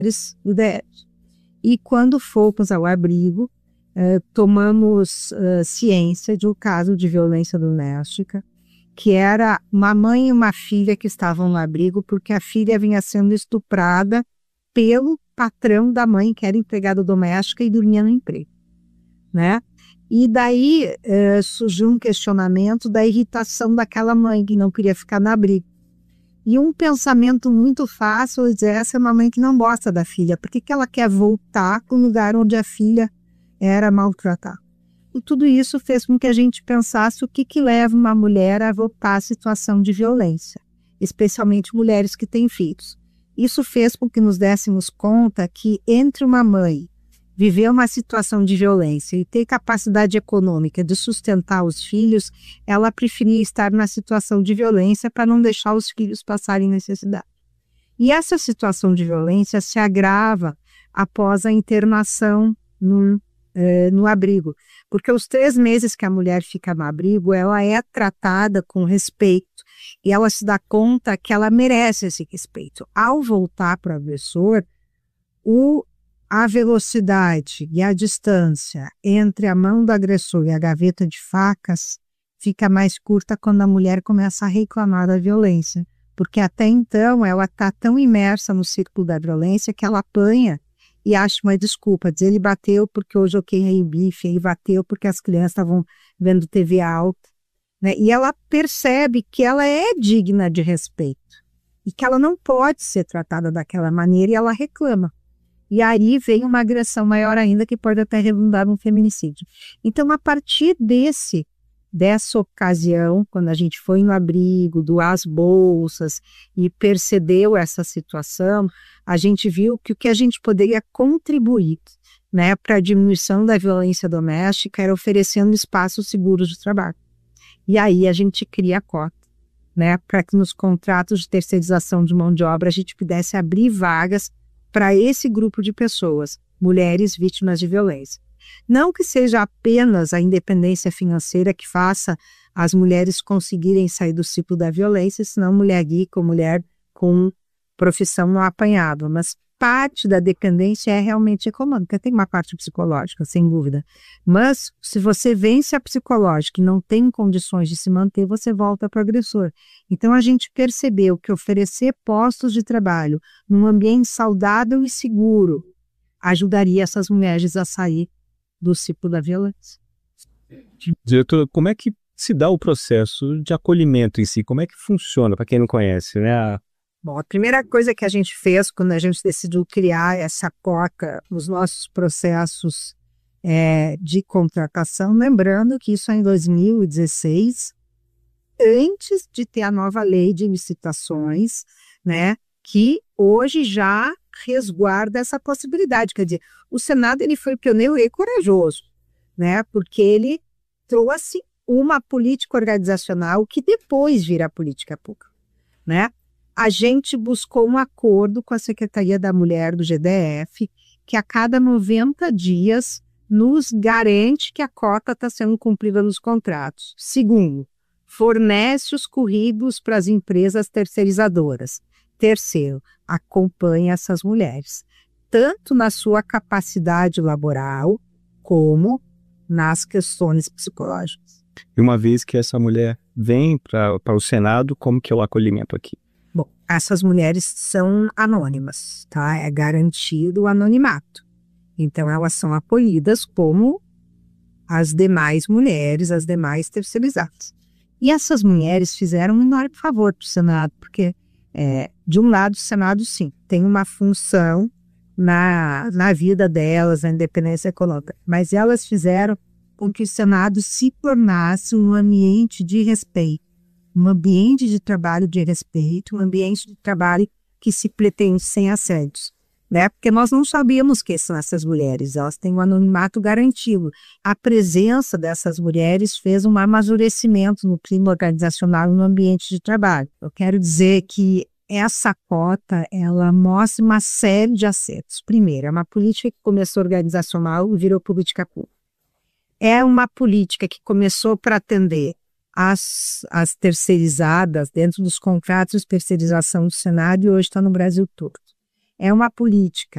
do DF. E quando fomos ao abrigo, tomamos ciência de um caso de violência doméstica, que era uma mãe e uma filha que estavam no abrigo porque a filha vinha sendo estuprada pelo patrão da mãe, que era empregada doméstica e dormia no emprego, né? E daí surgiu um questionamento da irritação daquela mãe que não queria ficar no abrigo. E um pensamento muito fácil é dizer, essa é uma mãe que não gosta da filha, por que ela quer voltar para o lugar onde a filha era maltratada? E tudo isso fez com que a gente pensasse o que leva uma mulher a voltar à situação de violência, especialmente mulheres que têm filhos. Isso fez com que nos dessemos conta que entre uma mãe viver uma situação de violência e ter capacidade econômica de sustentar os filhos, ela preferia estar na situação de violência para não deixar os filhos passarem necessidade. E essa situação de violência se agrava após a internação no abrigo, porque os 3 meses que a mulher fica no abrigo, ela é tratada com respeito e ela se dá conta que ela merece esse respeito. Ao voltar para o agressor, a velocidade e a distância entre a mão do agressor e a gaveta de facas fica mais curta quando a mulher começa a reclamar da violência, porque até então ela está tão imersa no círculo da violência que ela apanha e acha uma desculpa, diz ele bateu porque hoje eu queimei o bife, ele bateu porque as crianças estavam vendo TV alta, né? E ela percebe que ela é digna de respeito e que ela não pode ser tratada daquela maneira e ela reclama. E aí vem uma agressão maior ainda que pode até redundar num feminicídio. Então, a partir dessa ocasião, quando a gente foi no abrigo, doar as bolsas e percebeu essa situação, a gente viu que o que a gente poderia contribuir, né, para a diminuição da violência doméstica era oferecendo espaços seguros de trabalho. E aí a gente cria a cota, né, para que nos contratos de terceirização de mão de obra a gente pudesse abrir vagas para esse grupo de pessoas, mulheres vítimas de violência. Não que seja apenas a independência financeira que faça as mulheres conseguirem sair do ciclo da violência, senão mulher rica ou mulher com profissão não apanhava, mas parte da dependência é realmente econômica, tem uma parte psicológica, sem dúvida. Mas se você vence a psicológica e não tem condições de se manter, você volta para o agressor. Então a gente percebeu que oferecer postos de trabalho num ambiente saudável e seguro ajudaria essas mulheres a sair do ciclo da violência. Diretora, como é que se dá o processo de acolhimento em si? Como é que funciona, para quem não conhece, né? Bom, a primeira coisa que a gente fez quando a gente decidiu criar essa cota nos nossos processos de contratação, lembrando que isso é em 2016, antes de ter a nova lei de licitações, né, que hoje já resguarda essa possibilidade. Quer dizer, o Senado ele foi pioneiro e corajoso, né, porque ele trouxe uma política organizacional que depois vira política pública, né? A gente buscou um acordo com a Secretaria da Mulher do GDF, que a cada 90 dias nos garante que a cota está sendo cumprida nos contratos. Segundo, fornece os currículos para as empresas terceirizadoras. Terceiro, acompanha essas mulheres, tanto na sua capacidade laboral, como nas questões psicológicas. E uma vez que essa mulher vem para o Senado, como que é o acolhimento aqui? Bom, essas mulheres são anônimas, tá? É garantido o anonimato. Então, elas são acolhidas como as demais mulheres, as demais terceirizadas. E essas mulheres fizeram um enorme favor para o Senado, porque, de um lado, o Senado, sim, tem uma função na vida delas, na independência econômica, mas elas fizeram com que o Senado se tornasse um ambiente de respeito, um ambiente de trabalho de respeito, um ambiente de trabalho que se pretende sem assédios, né? Porque nós não sabíamos quem são essas mulheres, elas têm um anonimato garantido. A presença dessas mulheres fez um amadurecimento no clima organizacional e no ambiente de trabalho. Eu quero dizer que essa cota, ela mostra uma série de acertos. Primeiro, é uma política que começou organizacional e virou política pública. É uma política que começou para atender as terceirizadas dentro dos contratos de terceirização do Senado e hoje está no Brasil todo. é uma política